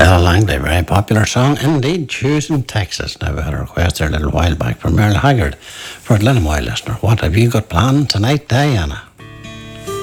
Ella Langley, very popular song indeed. Choosing Texas. Now, we had a request there a little while back from Merle Haggard for a Glenmoy listener. What have you got planned tonight, Diana?